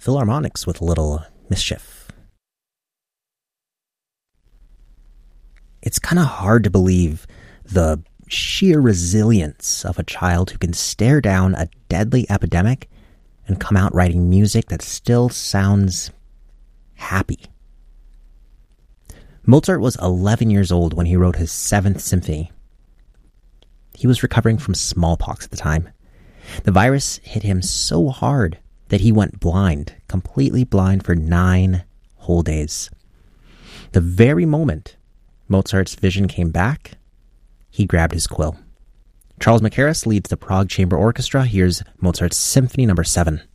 Philharmonics with a little mischief. It's kind of hard to believe the sheer resilience of a child who can stare down a deadly epidemic and come out writing music that still sounds happy. Mozart was 11 years old when he wrote his 7th symphony. He was recovering from smallpox at the time. The virus hit him so hard that he went blind, completely blind for 9 whole days. The very moment Mozart's vision came back, he grabbed his quill. Charles Mackerras leads the Prague Chamber Orchestra. Here's Mozart's Symphony No. 7.